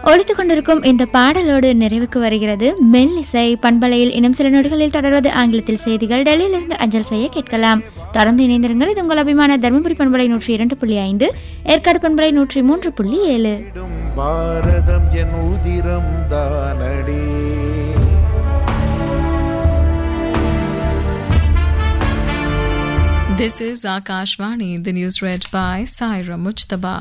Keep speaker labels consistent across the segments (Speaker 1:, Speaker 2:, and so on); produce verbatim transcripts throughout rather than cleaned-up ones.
Speaker 1: ஒழித்துக் கொண்டிருக்கும் இந்த பாடலோடு நிறைவுக்கு வருகிறது மெல்லிசை. பண்பலையில் இன்னும் சில நொடிகளில் தொடர்வது ஆங்கிலத்தில் செய்திகள். டெல்லியிலிருந்து அஞ்சல் செய்ய கேட்கலாம். தொடர்ந்து இணைந்திருங்கள். இது உங்கள் அபிமான தருமபுரி பண்பலை நூற்றி இரண்டு புள்ளி ஐந்து, ஏற்காடு பண்பலை நூற்றி மூன்று புள்ளி ஏழு.
Speaker 2: பாரதம் என் உதிரம் தானடி.
Speaker 3: This is Akashvani. The news read by Saira Mujtaba.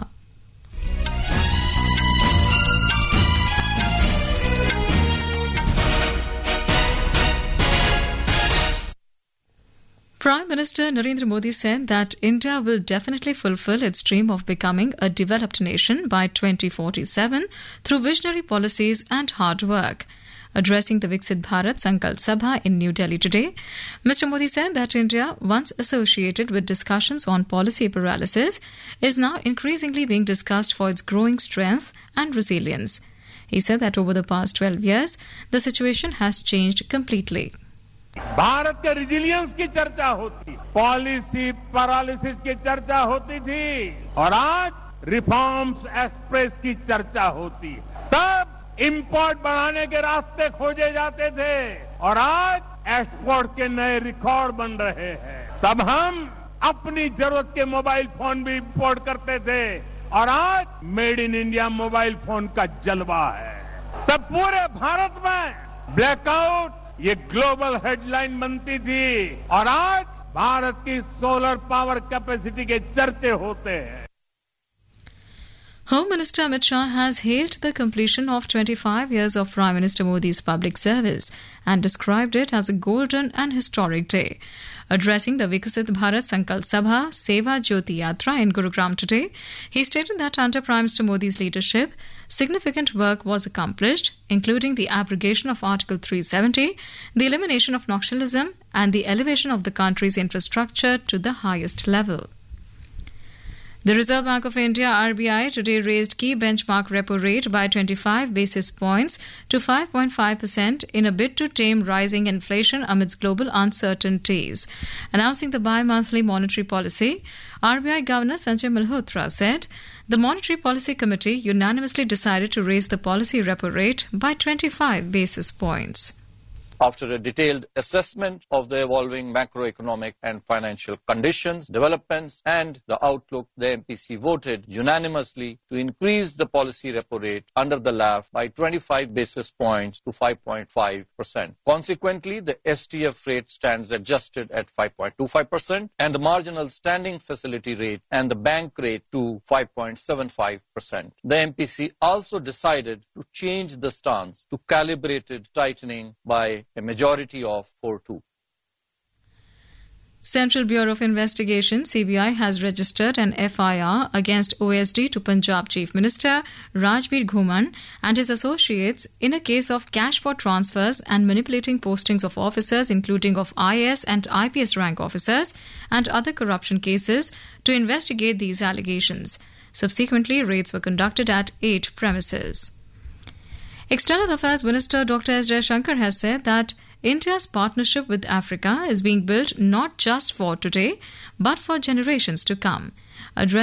Speaker 3: Prime Minister Narendra Modi said that India will definitely fulfill its dream of becoming a developed nation by twenty forty-seven through visionary policies and hard work. Addressing the Viksit Bharat Sankalp Sabha in New Delhi today, Mister Modi said that India, once associated with discussions on policy paralysis, is now increasingly being discussed for its growing strength and resilience. He said that over the past twelve years, the situation has changed completely.
Speaker 4: Bharat के resilience की चर्चा होती, policy paralysis की चर्चा होती थी और आज रिफॉर्म्स एक्सप्रेस की चर्चा होती। तब इंपोर्ट बढ़ाने के रास्ते खोजे जाते थे और आज एक्सपोर्ट के नए रिकॉर्ड बन रहे हैं। तब हम अपनी जरूरत के मोबाइल फोन भी इंपोर्ट करते थे और आज made in India mobile phone का जलवा है। तब पूरे भारत में ब्लैकआउट ये ग्लोबल हेडलाइन बनती थी और आज भारत की सोलर पावर कैपेसिटी के चर्चे होते हैं।
Speaker 3: Home Minister Amit Shah has hailed the completion of twenty-five years of Prime Minister Modi's public service and described it as a golden and historic day. Addressing the Viksit Bharat Sankalp Sabha Seva Jyoti Yatra in Gurugram today, he stated that under Prime Minister Modi's leadership, significant work was accomplished, including the abrogation of Article three seventy, the elimination of Naxalism, and the elevation of the country's infrastructure to the highest level. The Reserve Bank of India R B I today raised key benchmark repo rate by twenty-five basis points to five point five percent in a bid to tame rising inflation amidst global uncertainties. Announcing the bi-monthly monetary policy, R B I Governor Sanjay Malhotra said the Monetary Policy Committee unanimously decided to raise the policy repo rate by twenty-five basis points.
Speaker 5: After a detailed assessment of the evolving macroeconomic and financial conditions, developments, and the outlook, the M P C voted unanimously to increase the policy repo rate under the L A F by twenty-five basis points to five point five percent. Consequently, the S T F rate stands adjusted at five point two five percent and the marginal standing facility rate and the bank rate to five point seven five percent. The M P C also decided to change the stance to calibrated tightening by a majority of four two.
Speaker 3: Central Bureau of Investigation C B I has registered an F I R against O S D to Punjab Chief Minister Rajbir Ghuman and his associates in a case of cash for transfers and manipulating postings of officers, including of I A S and I P S rank officers, and other corruption cases to investigate these allegations. Subsequently, raids were conducted at eight premises. External Affairs Minister Doctor S Jaishankar has said that India's partnership with Africa is being built not just for today, but for generations to come. Addressing